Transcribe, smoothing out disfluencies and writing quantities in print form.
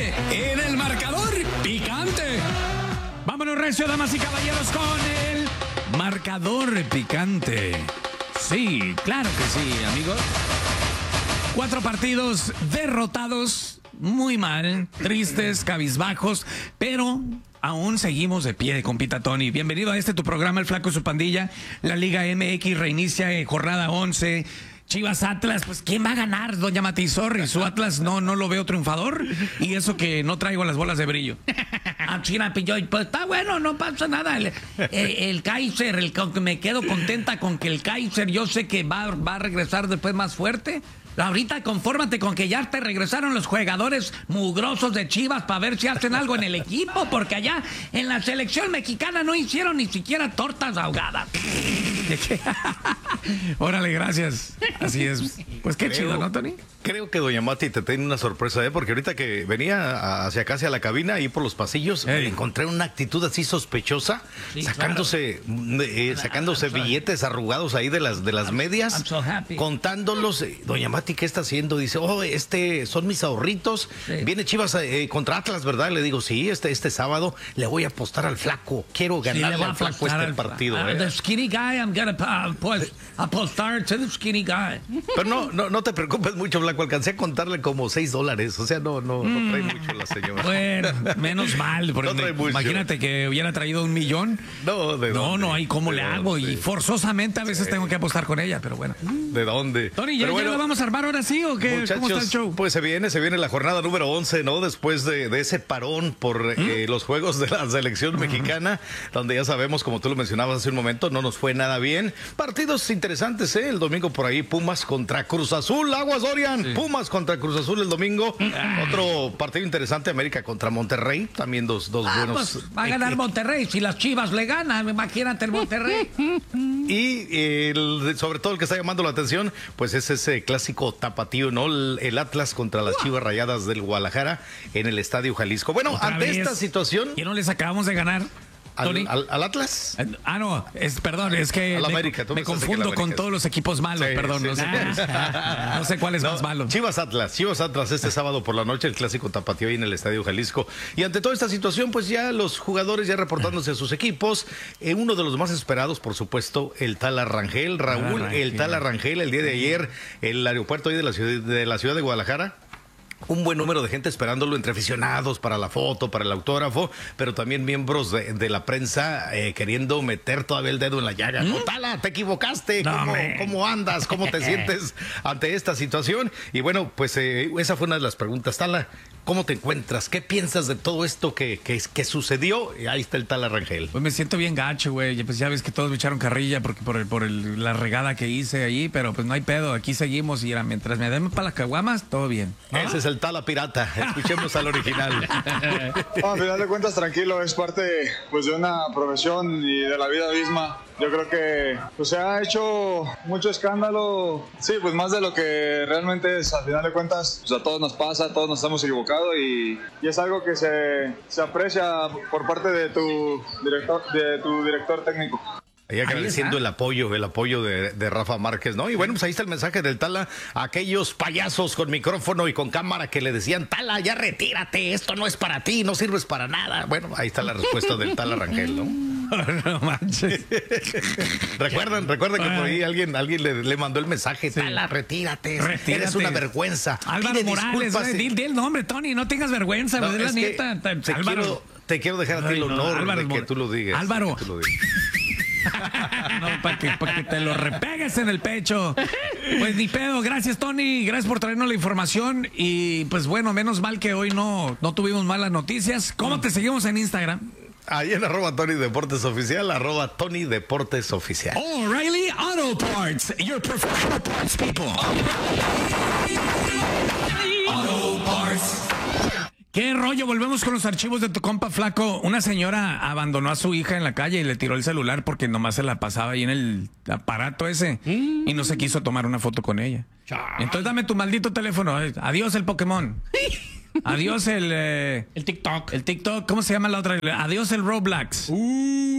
en el marcador picante. Vámonos, recio, damas y caballeros, con el marcador picante. Sí, claro que sí, amigos. 4 partidos derrotados, muy mal, tristes, cabizbajos, pero aún seguimos de pie, compita Tony. Bienvenido a tu programa, El Flaco y su Pandilla. La Liga MX reinicia jornada 11. Chivas Atlas, pues ¿quién va a ganar, doña Matizorri? Su Atlas no lo veo triunfador, y eso que no traigo las bolas de brillo. China Pilloy, pues está bueno, no pasa nada. El Kaiser, me quedo contenta con que el Kaiser, yo sé que va a regresar después más fuerte. Ahorita confórmate con que ya te regresaron los jugadores mugrosos de Chivas para ver si hacen algo en el equipo, porque allá en la selección mexicana no hicieron ni siquiera tortas ahogadas. Órale, gracias. Así es. Pues qué chido, ¿no, Tony? Creo que doña Mati te tiene una sorpresa, porque ahorita que venía hacia acá, hacia la cabina, ahí por los pasillos, encontré una actitud así sospechosa, sí, sacándose billetes arrugados ahí de las medias, I'm so happy. Contándolos. Doña Mati, ¿qué está haciendo? Dice, son mis ahorritos. Sí. Viene Chivas contra Atlas, ¿verdad? Le digo, sí, este sábado le voy a apostar al Flaco. Quiero ganarle al Flaco este partido. The skinny guy, I'm gonna apostar to the skinny guy. Pero no te preocupes mucho, Flaco. Alcancé a contarle como $6. O sea, no trae mucho la señora. Bueno, menos mal, porque imagínate que hubiera traído $1 millón. No hay cómo le hago. Sí. Y forzosamente a veces tengo que apostar con ella, pero bueno. ¿De dónde? Tony, ¿ya lo vamos a armar ahora sí o qué? Muchachos, ¿cómo está el show? Pues se viene la jornada número 11, ¿no? Después de ese parón por los juegos de la selección mexicana, donde ya sabemos, como tú lo mencionabas hace un momento, no nos fue nada bien. Partidos interesantes, ¿eh? El domingo por ahí, Pumas contra Cruz Azul. Aguas, Dorian. Sí. Pumas contra Cruz Azul el domingo. Otro partido interesante, América contra Monterrey. También dos buenos. Pues va a ganar Monterrey. Si las Chivas le ganan, imagínate el Monterrey. Y sobre todo el que está llamando la atención, pues es ese clásico tapatío, ¿no? El Atlas contra las Chivas Rayadas del Guadalajara en el Estadio Jalisco. Bueno, ante esta situación... ¿Y no les acabamos de ganar? ¿Al Atlas? No, perdón, es que América, me confundo con todos los equipos malos, sí, perdón. Sí, no sé cuál es más malo. Chivas Atlas este sábado por la noche, el clásico tapatío ahí en el Estadio Jalisco. Y ante toda esta situación, pues ya los jugadores ya reportándose a sus equipos. Uno de los más esperados, por supuesto, el Tala Rangel. Raúl, el Tala Rangel, el día de ayer, el aeropuerto ahí de la ciudad de Guadalajara. Un buen número de gente esperándolo, entre aficionados para la foto, para el autógrafo, pero también miembros de la prensa queriendo meter todavía el dedo en la llaga. No, Tala, te equivocaste. ¿Cómo andas? ¿Cómo te sientes ante esta situación? Y bueno, pues esa fue una de las preguntas. Tala, ¿cómo te encuentras? ¿Qué piensas de todo esto que sucedió? Y ahí está el Tala Rangel. Pues me siento bien gacho, güey. Pues ya ves que todos me echaron carrilla por la regada que hice ahí, pero pues no hay pedo. Aquí seguimos y mientras me den para las caguamas, todo bien. Ese es el Tala Pirata. Escuchemos al original. A final de cuentas, tranquilo, es parte pues de una profesión y de la vida misma. Yo creo que pues, se ha hecho mucho escándalo, sí, pues más de lo que realmente es. Al final de cuentas, pues, a todos nos pasa, a todos nos hemos equivocado y es algo que se aprecia por parte de tu director técnico. Ahí agradeciendo el apoyo de Rafa Márquez, ¿no? Y bueno, pues ahí está el mensaje del Tala a aquellos payasos con micrófono y con cámara que le decían, Tala, ya retírate, esto no es para ti, no sirves para nada. Bueno, ahí está la respuesta del Tala Rangel, ¿no? No manches. ¿Recuerdan que por ahí alguien le mandó el mensaje, Tala, retírate, eres una vergüenza. Álvaro Morales, di el nombre, Tony, no tengas vergüenza, no, es la neta. Te quiero dejar a ti el honor de que tú lo digas. Álvaro. No, para que te lo repegues en el pecho. Pues ni pedo, gracias Tony, gracias por traernos la información. Y pues bueno, menos mal que hoy no tuvimos malas noticias. ¿Cómo te seguimos en Instagram? Ahí en @Tony Deportes Oficial, @Tony Deportes Oficial. O'Reilly Auto Parts, your professional parts people. Auto Parts. ¿Qué rollo? Volvemos con los archivos de tu compa Flaco. Una señora abandonó a su hija en la calle y le tiró el celular porque nomás se la pasaba ahí en el aparato ese y no se quiso tomar una foto con ella. Entonces dame tu maldito teléfono. Adiós el Pokémon. Adiós el TikTok. El TikTok. ¿Cómo se llama la otra? Adiós el Roblox.